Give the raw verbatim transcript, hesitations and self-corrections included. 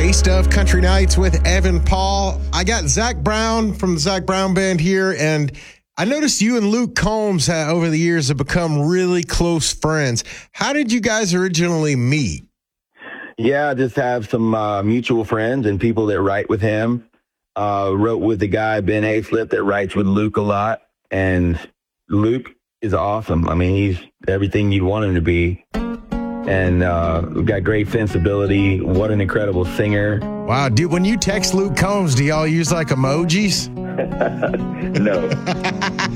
Taste of Country Nights with Evan Paul. I got Zach Brown from the Zach Brown Band here, and I noticed you and Luke Combs uh, over the years have become really close friends. How did you guys originally meet? Yeah, I just have some uh, mutual friends and people that write with him. Uh, wrote with the guy, Ben Hayslip, that writes with Luke a lot. And Luke is awesome. I mean, he's everything you want him to be. And uh, got great sensibility. What an incredible singer. Wow, dude, when you text Luke Combs, do y'all use like emojis? No.